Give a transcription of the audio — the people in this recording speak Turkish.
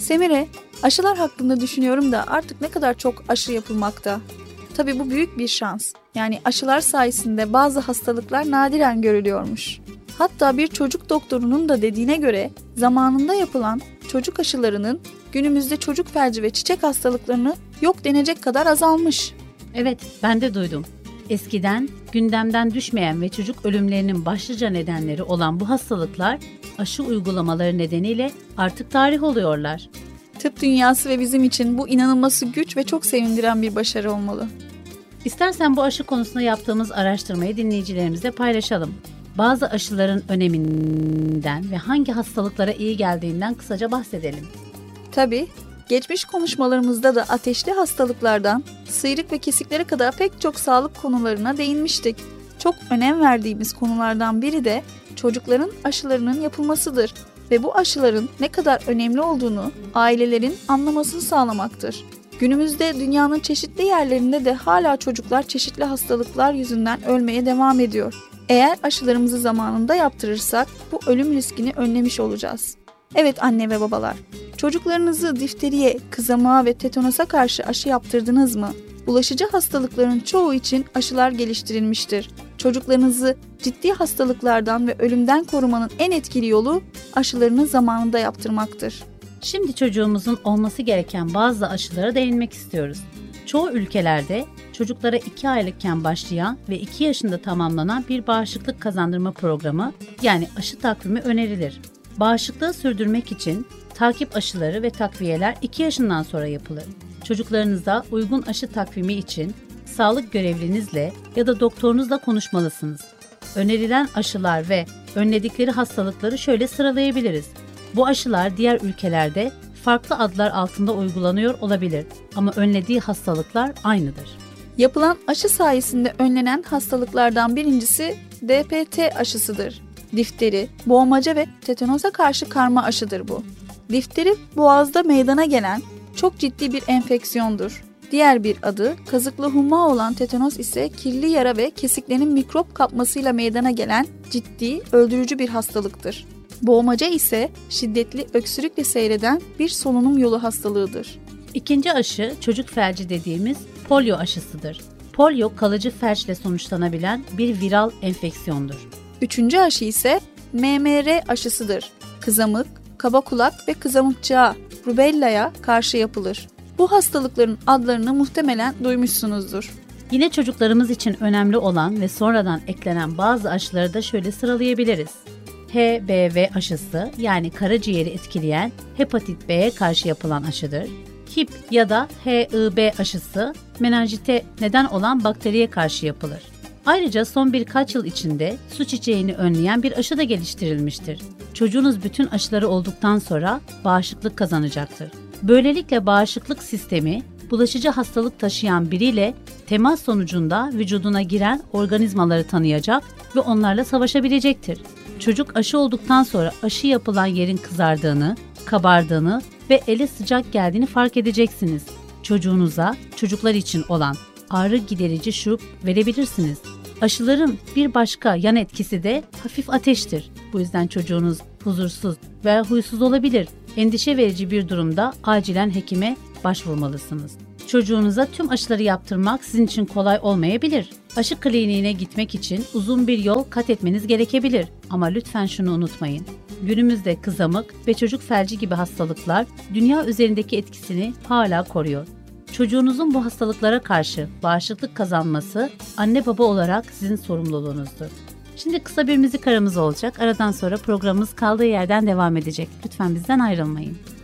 Semire, aşılar hakkında düşünüyorum da artık ne kadar çok aşı yapılmakta. Tabii bu büyük bir şans. Yani aşılar sayesinde bazı hastalıklar nadiren görülüyormuş. Hatta bir çocuk doktorunun da dediğine göre zamanında yapılan çocuk aşılarının günümüzde çocuk felci ve çiçek hastalıklarını yok denecek kadar azalmış. Evet, ben de duydum. Eskiden gündemden düşmeyen ve çocuk ölümlerinin başlıca nedenleri olan bu hastalıklar aşı uygulamaları nedeniyle artık tarih oluyorlar. Tıp dünyası ve bizim için bu inanılması güç ve çok sevindiren bir başarı olmalı. İstersen bu aşı konusunda yaptığımız araştırmayı dinleyicilerimizle paylaşalım. Bazı aşıların öneminden ve hangi hastalıklara iyi geldiğinden kısaca bahsedelim. Tabii, geçmiş konuşmalarımızda da ateşli hastalıklardan sıyrık ve kesiklere kadar pek çok sağlık konularına değinmiştik. Çok önem verdiğimiz konulardan biri de çocukların aşılarının yapılmasıdır ve bu aşıların ne kadar önemli olduğunu ailelerin anlamasını sağlamaktır. Günümüzde dünyanın çeşitli yerlerinde de hala çocuklar çeşitli hastalıklar yüzünden ölmeye devam ediyor. Eğer aşılarımızı zamanında yaptırırsak bu ölüm riskini önlemiş olacağız. Evet anne ve babalar, çocuklarınızı difteriye, kızamığa ve tetanosa karşı aşı yaptırdınız mı? Bulaşıcı hastalıkların çoğu için aşılar geliştirilmiştir. Çocuklarınızı ciddi hastalıklardan ve ölümden korumanın en etkili yolu aşılarını zamanında yaptırmaktır. Şimdi çocuğumuzun olması gereken bazı aşılara değinmek istiyoruz. Çoğu ülkelerde çocuklara 2 aylıkken başlayan ve 2 yaşında tamamlanan bir bağışıklık kazandırma programı yani aşı takvimi önerilir. Bağışıklığı sürdürmek için takip aşıları ve takviyeler 2 yaşından sonra yapılır. Çocuklarınıza uygun aşı takvimi için sağlık görevlinizle ya da doktorunuzla konuşmalısınız. Önerilen aşılar ve önledikleri hastalıkları şöyle sıralayabiliriz. Bu aşılar diğer ülkelerde farklı adlar altında uygulanıyor olabilir ama önlediği hastalıklar aynıdır. Yapılan aşı sayesinde önlenen hastalıklardan birincisi DPT aşısıdır. Difteri, boğmaca ve tetanoza karşı karma aşıdır bu. Difteri boğazda meydana gelen çok ciddi bir enfeksiyondur. Diğer bir adı kazıklı humma olan tetanos ise kirli yara ve kesiklerin mikrop kapmasıyla meydana gelen ciddi, öldürücü bir hastalıktır. Boğmaca ise şiddetli öksürükle seyreden bir solunum yolu hastalığıdır. İkinci aşı çocuk felci dediğimiz polio aşısıdır. Polio kalıcı felçle sonuçlanabilen bir viral enfeksiyondur. Üçüncü aşı ise MMR aşısıdır. Kızamık, kaba kulak ve kızamıkçığa, rubellaya karşı yapılır. Bu hastalıkların adlarını muhtemelen duymuşsunuzdur. Yine çocuklarımız için önemli olan ve sonradan eklenen bazı aşıları da şöyle sıralayabiliriz. HBV aşısı yani karaciğeri etkileyen hepatit B'ye karşı yapılan aşıdır. HIP ya da HIB aşısı menenjite neden olan bakteriye karşı yapılır. Ayrıca son birkaç yıl içinde su çiçeğini önleyen bir aşı da geliştirilmiştir. Çocuğunuz bütün aşıları olduktan sonra bağışıklık kazanacaktır. Böylelikle bağışıklık sistemi bulaşıcı hastalık taşıyan biriyle temas sonucunda vücuduna giren organizmaları tanıyacak ve onlarla savaşabilecektir. Çocuk aşı olduktan sonra aşı yapılan yerin kızardığını, kabardığını ve ele sıcak geldiğini fark edeceksiniz. Çocuğunuza çocuklar için olan ağrı giderici şurup verebilirsiniz. Aşıların bir başka yan etkisi de hafif ateştir. Bu yüzden çocuğunuz huzursuz veya huysuz olabilir. Endişe verici bir durumda acilen hekime başvurmalısınız. Çocuğunuza tüm aşıları yaptırmak sizin için kolay olmayabilir. Aşı kliniğine gitmek için uzun bir yol kat etmeniz gerekebilir. Ama lütfen şunu unutmayın. Günümüzde kızamık ve çocuk felci gibi hastalıklar dünya üzerindeki etkisini hala koruyor. Çocuğunuzun bu hastalıklara karşı bağışıklık kazanması anne baba olarak sizin sorumluluğunuzdur. Şimdi kısa bir müzik aramız olacak. Aradan sonra programımız kaldığı yerden devam edecek. Lütfen bizden ayrılmayın.